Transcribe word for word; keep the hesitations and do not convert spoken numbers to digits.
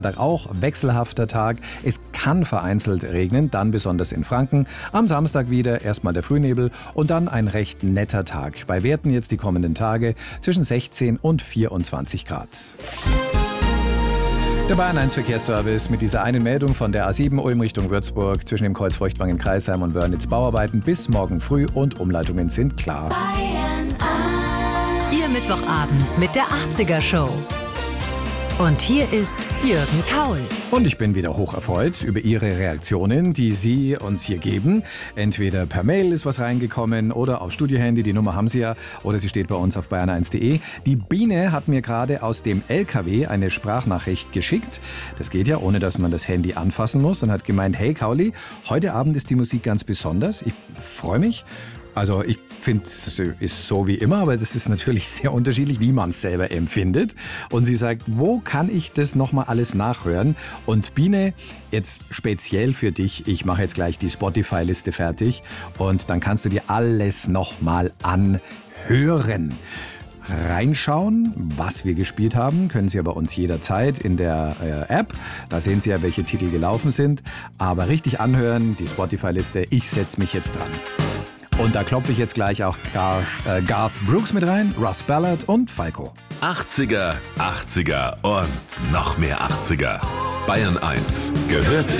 Auch wechselhafter Tag. Es kann vereinzelt regnen, dann besonders in Franken. Am Samstag wieder erstmal der Frühnebel und dann ein recht netter Tag. Bei Werten jetzt die kommenden Tage zwischen sechzehn und vierundzwanzig Grad. Der Bayern eins Verkehrsservice mit dieser einen Meldung von der A sieben Ulm Richtung Würzburg zwischen dem Kreuz Feuchtwangen-Kreisheim und Wörnitz Bauarbeiten bis morgen früh und Umleitungen sind klar. Bayern eins. Ihr Mittwochabend mit der achtziger Show. Und hier ist Jürgen Kaul. Und ich bin wieder hoch erfreut über Ihre Reaktionen, die Sie uns hier geben. Entweder per Mail ist was reingekommen oder auf Studiohandy, die Nummer haben Sie ja, oder sie steht bei uns auf bayern eins punkt de. Die Biene hat mir gerade aus dem L K W eine Sprachnachricht geschickt. Das geht ja, ohne dass man das Handy anfassen muss, und hat gemeint, hey Kauli, heute Abend ist die Musik ganz besonders. Ich freue mich. Also ich finde, es ist so wie immer, aber das ist natürlich sehr unterschiedlich, wie man es selber empfindet. Und sie sagt, wo kann ich das nochmal alles nachhören? Und Biene, jetzt speziell für dich, ich mache jetzt gleich die Spotify-Liste fertig und dann kannst du dir alles nochmal anhören. Reinschauen, was wir gespielt haben, können Sie bei uns jederzeit in der äh, App. Da sehen Sie ja, welche Titel gelaufen sind. Aber richtig anhören, die Spotify-Liste, ich setze mich jetzt dran. Und da klopfe ich jetzt gleich auch Garth, äh, Garth Brooks mit rein, Russ Ballard und Falco. achtziger, achtziger und noch mehr achtziger. Bayern eins gehört